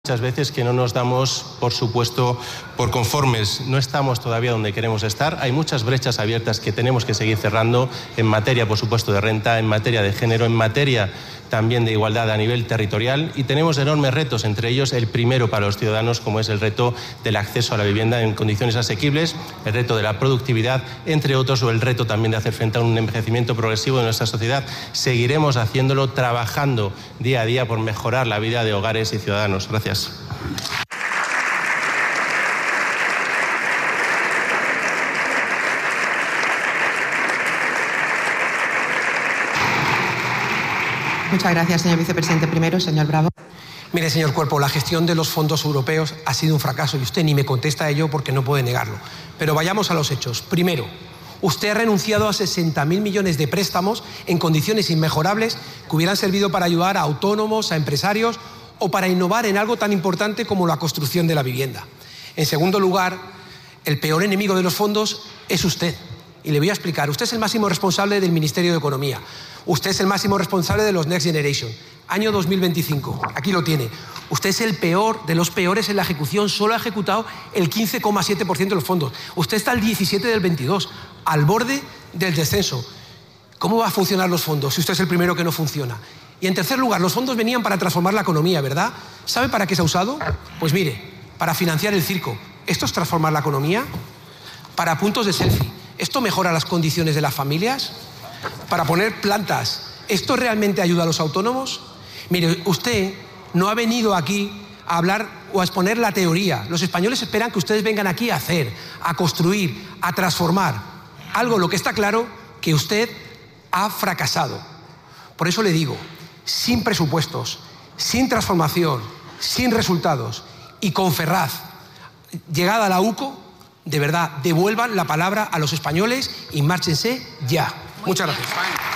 Muchas veces que no nos damos, por supuesto, por conformes. No estamos todavía donde queremos estar. Hay muchas brechas abiertas que tenemos que seguir cerrando en materia, por supuesto, de renta, en materia de género, en materia también de igualdad a nivel territorial, y tenemos enormes retos, entre ellos el primero para los ciudadanos, como es el reto del acceso a la vivienda en condiciones asequibles, el reto de la productividad, entre otros, o el reto también de hacer frente a un envejecimiento progresivo de nuestra sociedad. Seguiremos haciéndolo, trabajando día a día por mejorar la vida de hogares y ciudadanos. Gracias. Muchas gracias, señor vicepresidente. Primero, señor Bravo. Mire, señor Cuerpo, la gestión de los fondos europeos ha sido un fracaso y usted ni me contesta a ello porque no puede negarlo. Pero vayamos a los hechos. Primero, usted ha renunciado a 60.000 millones de préstamos en condiciones inmejorables que hubieran servido para ayudar a autónomos, a empresarios o para innovar en algo tan importante como la construcción de la vivienda. En segundo lugar, el peor enemigo de los fondos es usted. Y le voy a explicar. Usted es el máximo responsable del Ministerio de Economía. Usted es el máximo responsable de los Next Generation. Año 2025. Aquí lo tiene. Usted es el peor de los peores en la ejecución. Solo ha ejecutado el 15,7% de los fondos. Usted está al 17 del 22, al borde del descenso. ¿Cómo va a funcionar los fondos si usted es el primero que no funciona? Y en tercer lugar, los fondos venían para transformar la economía, ¿verdad? ¿Sabe para qué se ha usado? Pues mire, para financiar el circo. ¿Esto es transformar la economía? Para puntos de selfie. ¿Esto mejora las condiciones de las familias? Para poner plantas. ¿Esto realmente ayuda a los autónomos? Mire, usted no ha venido aquí a hablar o a exponer la teoría. Los españoles esperan que ustedes vengan aquí a hacer, a construir, a transformar. Algo lo que está claro que usted ha fracasado. Por eso le digo, sin presupuestos, sin transformación, sin resultados y con Ferraz, llegada a la UCO, de verdad, devuelvan la palabra a los españoles y márchense ya. Muchas gracias.